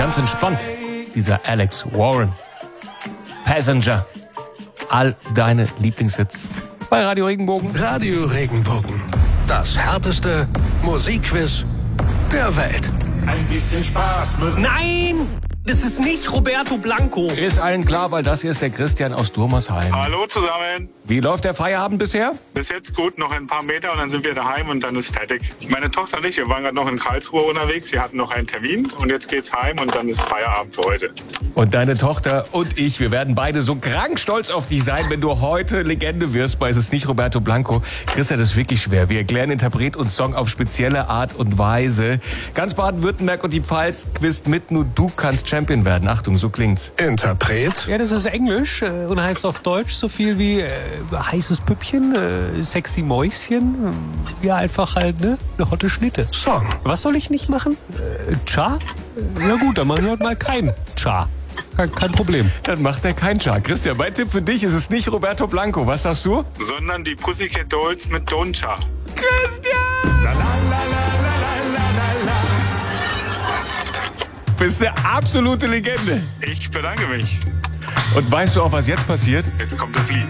ganz entspannt. Dieser Alex Warren. Passenger. All deine Lieblingshits bei Radio Regenbogen. Radio Regenbogen. Das härteste Musikquiz der Welt. Ein bisschen Spaß muss. Nein! Das ist nicht Roberto Blanco. Ist allen klar, weil das hier ist der Christian aus Durmersheim. Hallo zusammen. Wie läuft der Feierabend bisher? Bis jetzt gut, noch ein paar Meter und dann sind wir daheim und dann ist fertig. Meine Tochter und ich, wir waren gerade noch in Karlsruhe unterwegs. Wir hatten noch einen Termin und jetzt geht's heim und dann ist Feierabend für heute. Und deine Tochter und ich, wir werden beide so krank stolz auf dich sein, wenn du heute Legende wirst bei Es ist nicht Roberto Blanco. Christian, das ist wirklich schwer. Wir erklären Interpret und Song auf spezielle Art und Weise. Ganz Baden-Württemberg und die Pfalz quizt mit, nur du kannst Champion werden. Achtung, so klingt's. Interpret Ja, das ist Englisch und heißt auf Deutsch so viel wie heißes Püppchen, sexy Mäuschen. Ja, einfach halt, ne? Eine hotte Schnitte. Song. Was soll ich nicht machen? Cha? Ja gut, dann machen wir halt mal kein Cha. Kein Problem. Dann macht er keinen Char. Christian, mein Tipp für dich ist es nicht Roberto Blanco. Was sagst du? Sondern die Pussycat Dolls mit Doncha. Christian! La, la, la, la, la, la, la. Bist eine absolute Legende. Ich bedanke mich. Und weißt du auch, was jetzt passiert? Jetzt kommt das Lied.